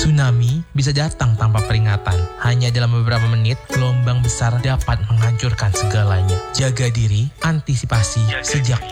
Tsunami bisa datang tanpa peringatan. Hanya dalam beberapa menit, gelombang besar dapat menghancurkan segalanya. Jaga diri, antisipasi sejak